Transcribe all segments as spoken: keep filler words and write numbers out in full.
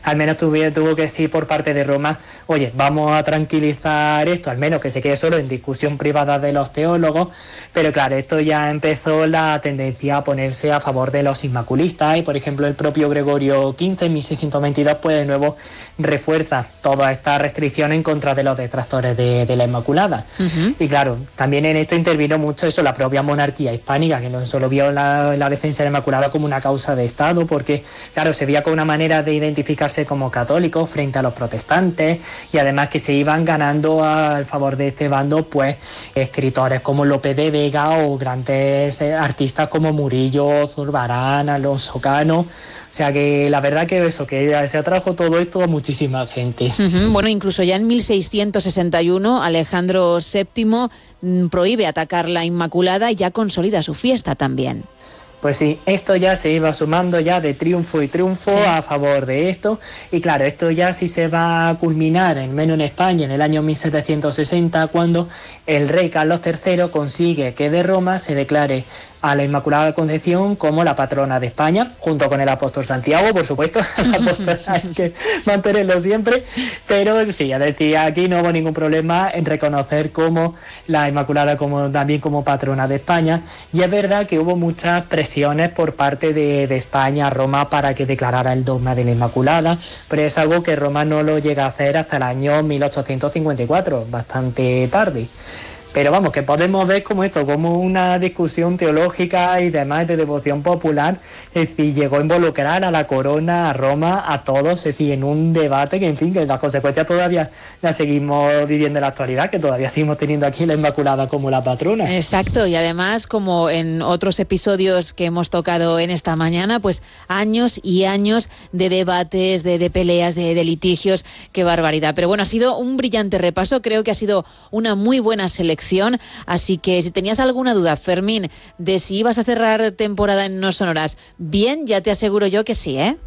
al menos tuvo, tuvo que decir por parte de Roma, oye, vamos a tranquilizar esto, al menos que se quede solo en discusión privada de los teólogos, pero claro, esto ya empezó la tendencia a ponerse a favor de los inmaculistas, y por ejemplo el propio Gregorio quince en mil seiscientos veintidós pues de nuevo refuerza toda esta restricción en contra de los detractores de, de la Inmaculada. Uh-huh. Y claro, también en esto intervino mucho eso la propia monarquía hispánica, que no solo vio la, la defensa de la Inmaculada como una causa de Estado, porque claro, se veía como una manera de identificarse como católicos frente a los protestantes, y además que se iban ganando al favor de este bando pues escritores como Lope de Vega o grandes artistas como Murillo, Zurbarán, Alonso Cano. O sea que la verdad que eso, que se atrajo todo esto a muchísima gente. Uh-huh. Bueno, incluso ya en mil seiscientos sesenta y uno Alejandro séptimo prohíbe atacar la Inmaculada y ya consolida su fiesta también. Pues sí, esto ya se iba sumando ya de triunfo y triunfo, sí, a favor de esto. Y claro, esto ya sí se va a culminar, en menos en España, en el año mil setecientos sesenta, cuando el rey Carlos tercero consigue que de Roma se declare a la Inmaculada Concepción como la patrona de España, junto con el apóstol Santiago, por supuesto. El apóstol hay que mantenerlo siempre, pero sí, ya decía, aquí no hubo ningún problema en reconocer como la Inmaculada como también como patrona de España, y es verdad que hubo muchas presiones por parte de, de España a Roma para que declarara el dogma de la Inmaculada, pero es algo que Roma no lo llega a hacer hasta el año mil ochocientos cincuenta y cuatro, bastante tarde. Pero vamos, que podemos ver como esto, como una discusión teológica y demás de devoción popular, es decir, llegó a involucrar a la corona, a Roma, a todos, es decir, en un debate que, en fin, que las consecuencias todavía las seguimos viviendo en la actualidad, que todavía seguimos teniendo aquí la Inmaculada como la patrona. Exacto, y además, como en otros episodios que hemos tocado en esta mañana, pues años y años de debates, de, de peleas, de, de litigios, qué barbaridad. Pero bueno, ha sido un brillante repaso, creo que ha sido una muy buena selección. Así que si tenías alguna duda, Fermín, de si ibas a cerrar temporada en No Sonoras, bien, ya te aseguro yo que sí, ¿eh?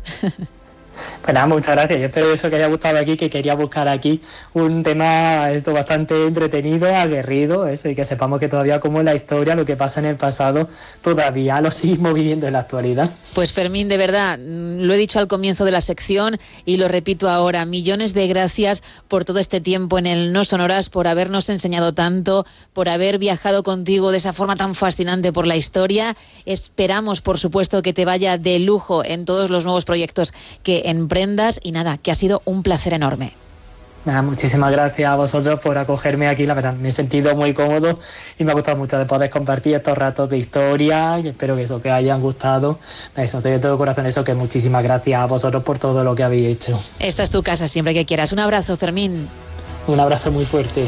Pues nada, muchas gracias. Yo espero eso que haya gustado aquí, que quería buscar aquí un tema esto bastante entretenido, aguerrido, eso, y que sepamos que todavía como en la historia, lo que pasa en el pasado, todavía lo seguimos viviendo en la actualidad. Pues Fermín, de verdad, lo he dicho al comienzo de la sección y lo repito ahora, millones de gracias por todo este tiempo en el No Sonoras, por habernos enseñado tanto, por haber viajado contigo de esa forma tan fascinante por la historia. Esperamos, por supuesto, que te vaya de lujo en todos los nuevos proyectos que emprendas, y nada, que ha sido un placer enorme. Nada, muchísimas gracias a vosotros por acogerme aquí, la verdad, me he sentido muy cómodo y me ha gustado mucho de poder compartir estos ratos de historia, y espero que eso, que hayan gustado, eso, de todo corazón, eso, que muchísimas gracias a vosotros por todo lo que habéis hecho. Esta es tu casa siempre que quieras. Un abrazo, Fermín. Un abrazo muy fuerte.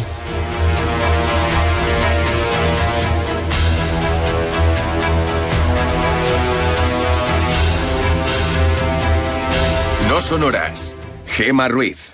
No Sonoras, Gema Ruiz.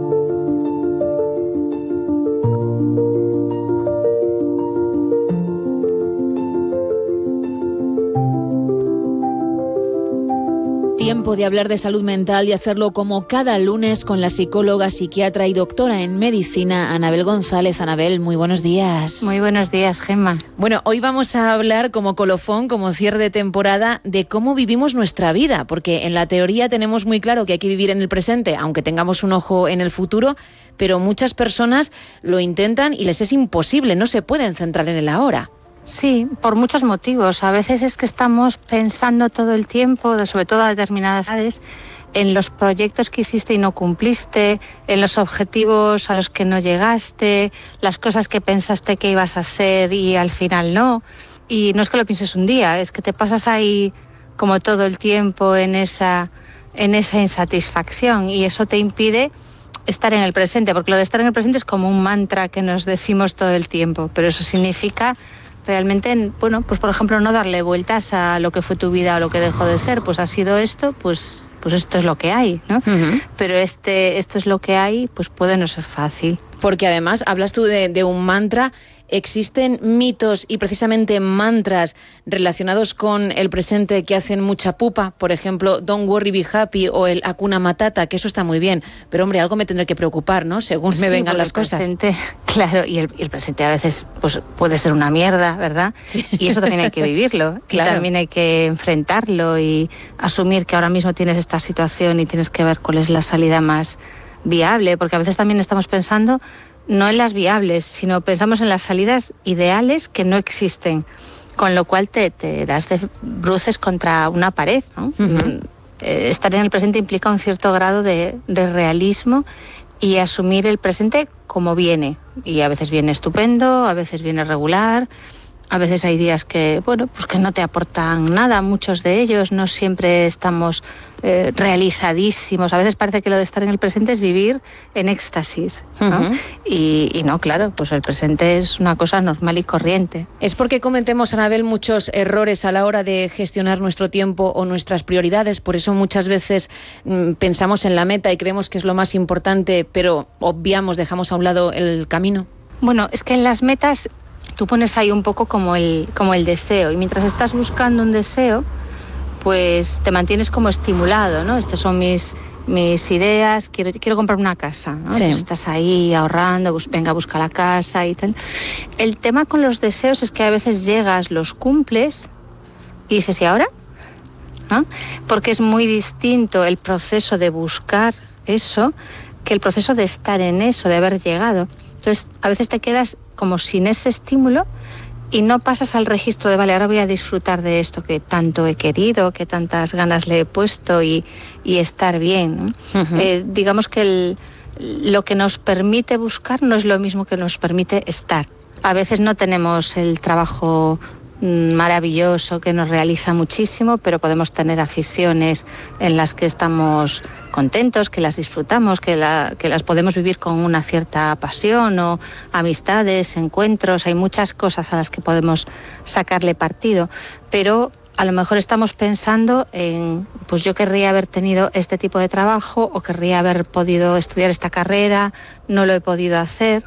Tiempo de hablar de salud mental y hacerlo como cada lunes con la psicóloga, psiquiatra y doctora en medicina, Anabel González. Anabel, muy buenos días. Muy buenos días, Gemma. Bueno, hoy vamos a hablar como colofón, como cierre de temporada, de cómo vivimos nuestra vida, porque en la teoría tenemos muy claro que hay que vivir en el presente, aunque tengamos un ojo en el futuro, pero muchas personas lo intentan y les es imposible, no se pueden centrar en el ahora. Sí, por muchos motivos. A veces es que estamos pensando todo el tiempo, sobre todo a determinadas edades, en los proyectos que hiciste y no cumpliste, en los objetivos a los que no llegaste, las cosas que pensaste que ibas a hacer y al final no. Y no es que lo pienses un día, es que te pasas ahí como todo el tiempo en esa, en esa insatisfacción, y eso te impide estar en el presente, porque lo de estar en el presente es como un mantra que nos decimos todo el tiempo, pero eso significa realmente, bueno, pues por ejemplo, no darle vueltas a lo que fue tu vida o lo que dejó de ser. Pues ha sido esto, pues, pues esto es lo que hay, ¿no? Uh-huh. Pero este, esto es lo que hay, pues puede no ser fácil. Porque además hablas tú de, de un mantra. ¿existen mitos y precisamente mantras relacionados con el presente que hacen mucha pupa? Por ejemplo, Don't worry, be happy o el Hakuna Matata, que eso está muy bien, pero hombre, algo me tendré que preocupar, ¿no? Según me sí, vengan las el cosas. Presente, claro, y el, y el presente a veces pues, puede ser una mierda, ¿verdad? Sí. Y eso también hay que vivirlo, Claro. y también hay que enfrentarlo y asumir que ahora mismo tienes esta situación y tienes que ver cuál es la salida más viable, porque a veces también estamos pensando no en las viables, sino pensamos en las salidas ideales que no existen, con lo cual te, te das de bruces contra una pared, ¿no? Uh-huh. Eh, estar en el presente implica un cierto grado de, de realismo y asumir el presente como viene, y a veces viene estupendo, a veces viene regular. A veces hay días que, bueno, pues que no te aportan nada, muchos de ellos, no siempre estamos eh, realizadísimos. A veces parece que lo de estar en el presente es vivir en éxtasis, ¿no? Uh-huh. y, y no, claro, pues el presente es una cosa normal y corriente. ¿Es porque cometemos, Anabel, muchos errores a la hora de gestionar nuestro tiempo o nuestras prioridades? Por eso muchas veces mmm, pensamos en la meta y creemos que es lo más importante, pero obviamos, dejamos a un lado el camino. Bueno, es que en las metas tú pones ahí un poco como el, como el deseo, y mientras estás buscando un deseo, pues te mantienes como estimulado, ¿no? Estas son mis, mis ideas, quiero, quiero comprar una casa, ¿no? Sí. Pues estás ahí ahorrando, bus, venga, busca la casa y tal. El tema con los deseos es que a veces llegas, los cumples y dices, ¿y ahora? ¿No? Porque es muy distinto el proceso de buscar eso que el proceso de estar en eso, de haber llegado. Entonces, a veces te quedas como sin ese estímulo y no pasas al registro de, vale, ahora voy a disfrutar de esto que tanto he querido, que tantas ganas le he puesto y, y estar bien, ¿no? Uh-huh. Eh, digamos que el, lo que nos permite buscar no es lo mismo que nos permite estar. A veces no tenemos el trabajo maravilloso que nos realiza muchísimo, pero podemos tener aficiones en las que estamos contentos, que las disfrutamos, que, la, que las podemos vivir con una cierta pasión, o amistades, encuentros. Hay muchas cosas a las que podemos sacarle partido, pero a lo mejor estamos pensando en, pues yo querría haber tenido este tipo de trabajo, o querría haber podido estudiar esta carrera, no lo he podido hacer,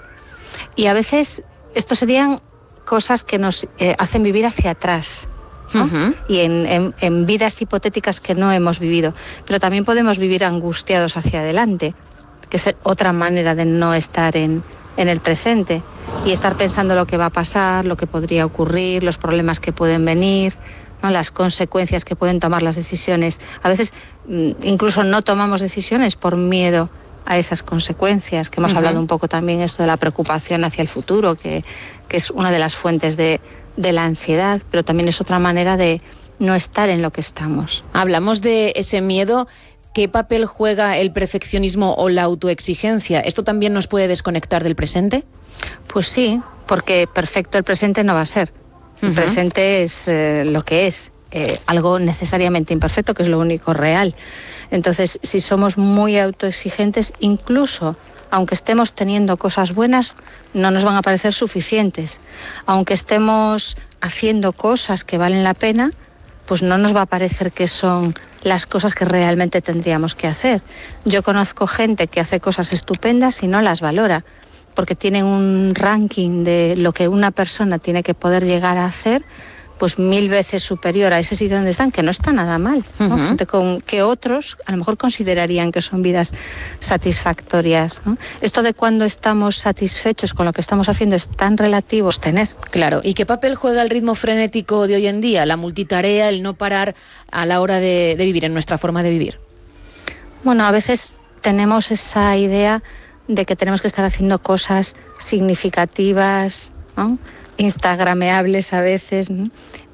y a veces estos serían cosas que nos eh, hacen vivir hacia atrás, ¿no? Uh-huh. Y en, en, en vidas hipotéticas que no hemos vivido. Pero también podemos vivir angustiados hacia adelante, que es otra manera de no estar en, en el presente y estar pensando lo que va a pasar, lo que podría ocurrir, los problemas que pueden venir, ¿no? Las consecuencias que pueden tomar las decisiones. A veces incluso no tomamos decisiones por miedo a esas consecuencias, que hemos uh-huh. hablado un poco también esto de la preocupación hacia el futuro, que, que es una de las fuentes de, de la ansiedad, pero también es otra manera de no estar en lo que estamos. Hablamos de ese miedo. ¿Qué papel juega el perfeccionismo o la autoexigencia? ¿Esto también nos puede desconectar del presente? Pues sí, porque perfecto el presente no va a ser. El uh-huh. presente es eh, lo que es, eh, algo necesariamente imperfecto, que es lo único real. Entonces, si somos muy autoexigentes, incluso aunque estemos teniendo cosas buenas, no nos van a parecer suficientes. Aunque estemos haciendo cosas que valen la pena, pues no nos va a parecer que son las cosas que realmente tendríamos que hacer. Yo conozco gente que hace cosas estupendas y no las valora, porque tienen un ranking de lo que una persona tiene que poder llegar a hacer, pues mil veces superior a ese sitio donde están, que no está nada mal, ¿no? Uh-huh. Gente con, que otros a lo mejor considerarían que son vidas satisfactorias, ¿no? Esto de cuando estamos satisfechos con lo que estamos haciendo es tan relativo tener. Claro, ¿y qué papel juega el ritmo frenético de hoy en día, la multitarea, el no parar a la hora de, de vivir, en nuestra forma de vivir? Bueno, a veces tenemos esa idea de que tenemos que estar haciendo cosas significativas, ¿no? Instagrameables a veces, ¿no?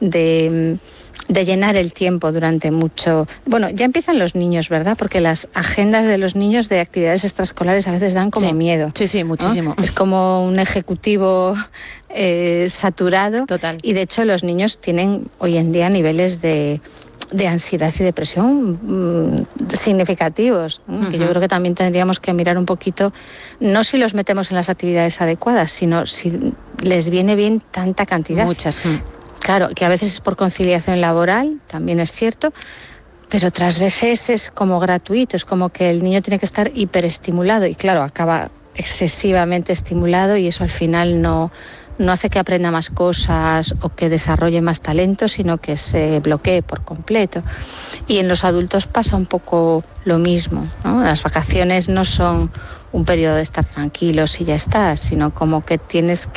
de, de llenar el tiempo durante mucho... Bueno, ya empiezan los niños, ¿verdad? Porque las agendas de los niños de actividades extraescolares a veces dan como sí. miedo. Sí, sí, muchísimo. ¿No? Es como un ejecutivo eh, saturado. Total. Y de hecho los niños tienen hoy en día niveles de... de ansiedad y depresión mmm, significativos, ¿no? Uh-huh. Que yo creo que también tendríamos que mirar un poquito, no si los metemos en las actividades adecuadas, sino si les viene bien tanta cantidad. Muchas. Claro, que a veces es por conciliación laboral, también es cierto, pero otras veces es como gratuito, es como que el niño tiene que estar hiperestimulado y claro, acaba excesivamente estimulado y eso al final no, no hace que aprenda más cosas o que desarrolle más talento, sino que se bloquee por completo. Y en los adultos pasa un poco lo mismo, ¿no? Las vacaciones no son un periodo de estar tranquilos y ya está, sino como que tienes